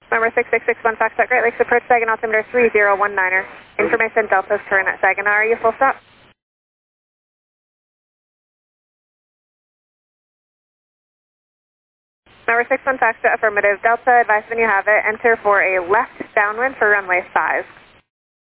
Number 6661 Foxtrot Great Lakes approach Saginaw altimeter 3019er. Information Delta's turn at Saginaw. Are you full stop? Number 61 Foxtrot affirmative. Delta, advise when you have it. Enter for a left downwind for runway 5.